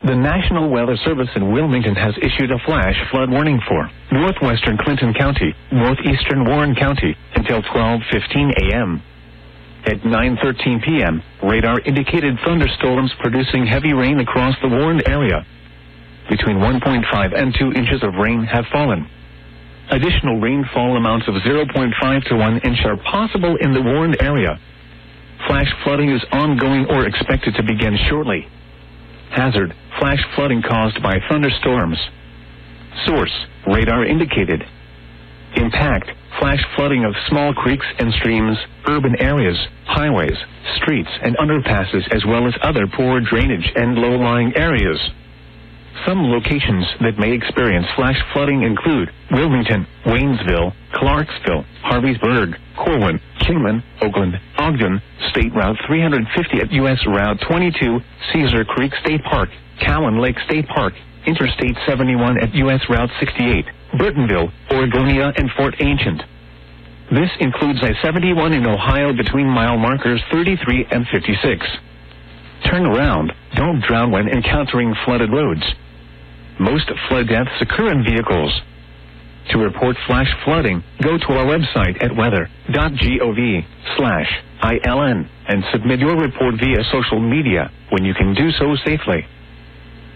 The National Weather Service in Wilmington has issued a flash flood warning for northwestern Clinton County, northeastern Warren County until 12:15 a.m. At 9:13 p.m., radar indicated thunderstorms producing heavy rain across the Warren area. Between 1.5 and 2 inches of rain have fallen. Additional rainfall amounts of 0.5 to 1 inch are possible in the Warren area. Flash flooding is ongoing or expected to begin shortly. Hazard: flash flooding caused by thunderstorms. Source: radar indicated. Impact: flash flooding of small creeks and streams, urban areas, highways, streets, and underpasses, as well as other poor drainage and low-lying areas. Some locations that may experience flash flooding include Wilmington, Waynesville, Clarksville, Harveysburg, Corwin, Kingman, Oakland, Ogden, State Route 350 at U.S. Route 22, Cedar Creek State Park, Cowan Lake State Park, Interstate 71 at U.S. Route 68, Burtonville, Oregonia, and Fort Ancient. This includes I-71 in Ohio between mile markers 33 and 56. Turn around. Don't drown when encountering flooded roads. Most flood deaths occur in vehicles. To report flash flooding, go to our website at weather.gov/ILN and submit your report via social media when you can do so safely.